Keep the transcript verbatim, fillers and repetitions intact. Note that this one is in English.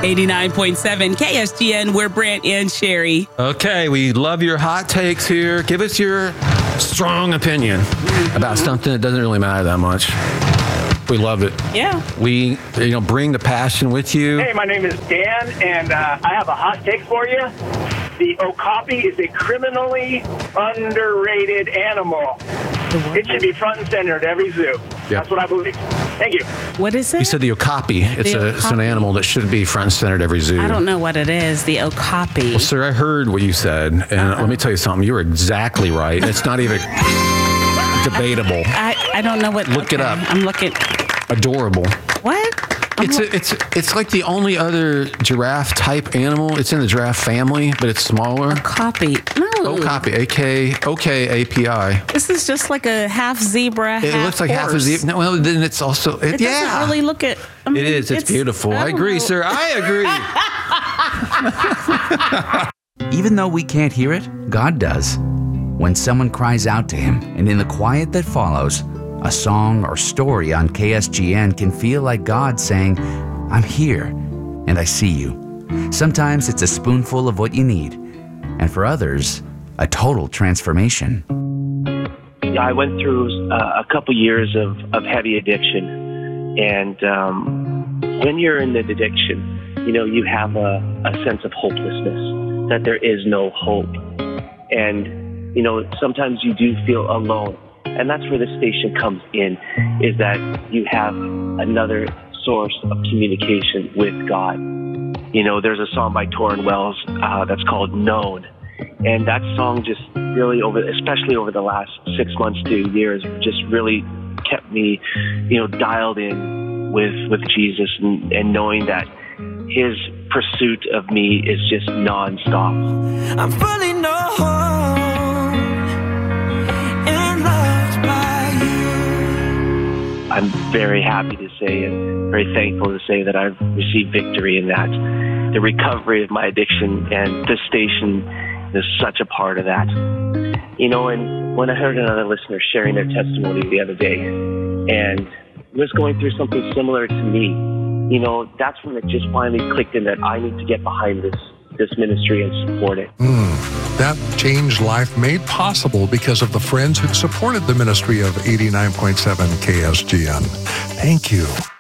eighty-nine point seven K S G N, we're Brant and Sherry. Okay, we love your hot takes here. Give us your strong opinion about something that doesn't really matter that much. We love it. Yeah. We, you know, bring the passion with you. Hey, my name is Dan, and uh, I have a hot take for you. The okapi is a criminally underrated animal. It should be front and center at every zoo. Yep. That's what I believe. Thank you. What is it? You said the okapi. It's, The a, it's an okapi. animal that should be front and center at every zoo. I don't know what it is. The okapi. Well, sir, I heard what you said, and uh-huh. let me tell you something. You were exactly right. It's not even debatable. I, I don't know what. Look it up. I'm looking. Adorable. What? I'm It's lo- a, it's it's like the only other giraffe type animal. It's in the giraffe family, but it's smaller. Okapi. No. Okapi, A K O K A P I. This is just like a half zebra, It half looks like half a horse. zebra. No, well, then it's also it, It yeah. doesn't really look at. I mean, It is. It's, beautiful. I, don't agree, know. sir. I agree. Even though we can't hear it, God does. When someone cries out to Him, and in the quiet that follows, a song or story on K S G N can feel like God saying, I'm here, and I see you. Sometimes it's a spoonful of what you need, and for others, a total transformation. I went through uh, a couple years of, of heavy addiction, and um, when you're in the addiction, you know, you have a, a sense of hopelessness, that there is no hope. And, you know, sometimes you do feel alone. And that's where the station comes in, is that you have another source of communication with God. You know, there's a song by Torrin Wells uh, that's called Known. And that song just really, over, especially over the last six months to years, just really kept me, you know, dialed in with, with Jesus and, and knowing that His pursuit of me is just nonstop. I'm fully known and loved by you. I'm very happy to say and very thankful to say that I've received victory in that. The recovery of my addiction, and this station is such a part of that. You know, and when I heard another listener sharing their testimony the other day and was going through something similar to me, you know, that's when it just finally clicked in that I need to get behind this this ministry and support it. Mm, that changed life made possible because of the friends who supported the ministry of eighty-nine point seven K S G N. Thank you.